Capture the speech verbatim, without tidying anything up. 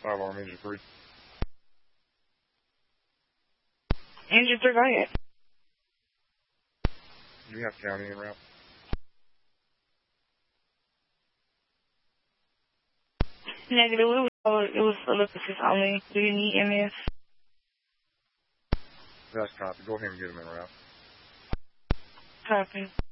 Five arm engine three. Engine three, go ahead. Do you have county en route? Negative, it was, it was ellipsis only. Do you need M S? That's copy. Go ahead and get him en route. Copy.